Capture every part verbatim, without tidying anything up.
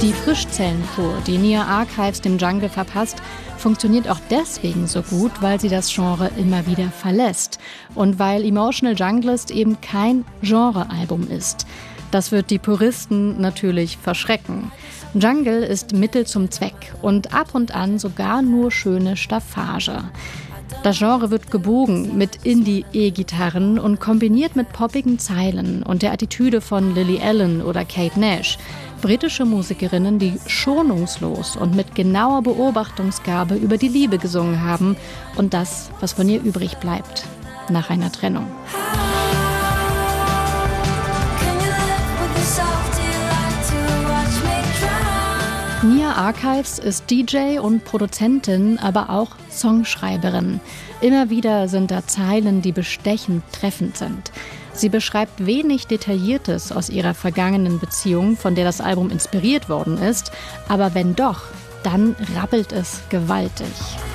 Die Frischzellenkur, die Nia Archives dem Jungle verpasst, funktioniert auch deswegen so gut, weil sie das Genre immer wieder verlässt und weil Emotional Junglist eben kein Genrealbum ist. Das wird die Puristen natürlich verschrecken. Jungle ist Mittel zum Zweck und ab und an sogar nur schöne Staffage. Das Genre wird gebogen mit Indie-E-Gitarren und kombiniert mit poppigen Zeilen und der Attitüde von Lily Allen oder Kate Nash. Britische Musikerinnen, die schonungslos und mit genauer Beobachtungsgabe über die Liebe gesungen haben und das, was von ihr übrig bleibt, nach einer Trennung. Nia Archives ist D J und Produzentin, aber auch Songschreiberin. Immer wieder sind da Zeilen, die bestechend treffend sind. Sie beschreibt wenig Detailliertes aus ihrer vergangenen Beziehung, von der das Album inspiriert worden ist. Aber wenn doch, dann rappelt es gewaltig.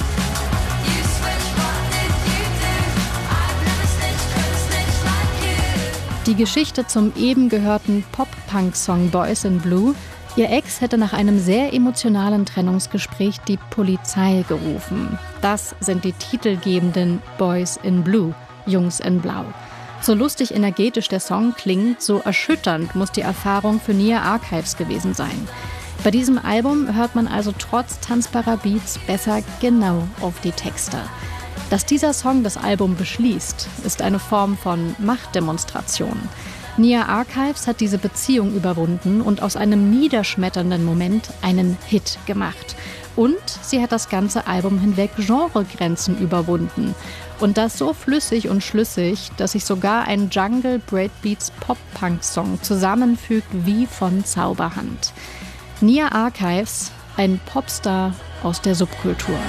Die Geschichte zum eben gehörten Pop-Punk-Song Boys in Blue. Ihr Ex hätte nach einem sehr emotionalen Trennungsgespräch die Polizei gerufen. Das sind die titelgebenden Boys in Blue, Jungs in Blau. So lustig energetisch der Song klingt, so erschütternd muss die Erfahrung für Nia Archives gewesen sein. Bei diesem Album hört man also trotz tanzbarer Beats besser genau auf die Texte. Dass dieser Song das Album beschließt, ist eine Form von Machtdemonstration. Nia Archives hat diese Beziehung überwunden und aus einem niederschmetternden Moment einen Hit gemacht. Und sie hat das ganze Album hinweg Genregrenzen überwunden. Und das so flüssig und schlüssig, dass sich sogar ein Jungle Breakbeats Pop-Punk-Song zusammenfügt wie von Zauberhand. Nia Archives, ein Popstar aus der Subkultur.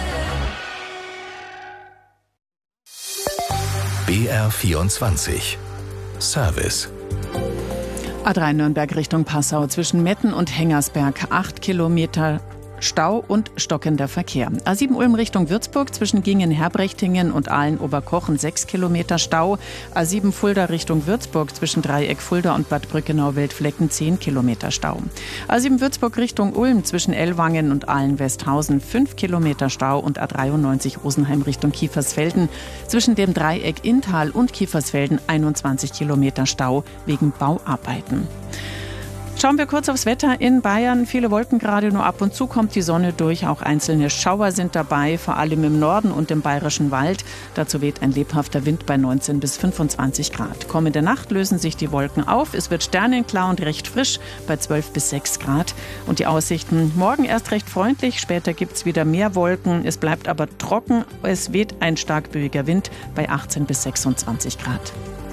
B R vierundzwanzig Service. A drei Nürnberg Richtung Passau zwischen Metten und Hengersberg. Acht Kilometer Stau und stockender Verkehr. A sieben Ulm Richtung Würzburg zwischen Gingen-Herbrechtingen und Aalen-Oberkochen sechs Kilometer Stau. A sieben Fulda Richtung Würzburg zwischen Dreieck Fulda und Bad Brückenau-Wildflecken zehn Kilometer Stau. A sieben Würzburg Richtung Ulm zwischen Ellwangen und Aalen-Westhausen fünf Kilometer Stau und A dreiundneunzig Rosenheim Richtung Kiefersfelden zwischen dem Dreieck Inntal und Kiefersfelden einundzwanzig Kilometer Stau wegen Bauarbeiten. Schauen wir kurz aufs Wetter in Bayern. Viele Wolken gerade, nur ab und zu kommt die Sonne durch. Auch einzelne Schauer sind dabei, vor allem im Norden und im Bayerischen Wald. Dazu weht ein lebhafter Wind bei neunzehn bis fünfundzwanzig Grad. Kommende Nacht lösen sich die Wolken auf. Es wird sternenklar und recht frisch bei zwölf bis sechs Grad. Und die Aussichten morgen erst recht freundlich. Später gibt es wieder mehr Wolken. Es bleibt aber trocken. Es weht ein stark böiger Wind bei achtzehn bis sechsundzwanzig Grad.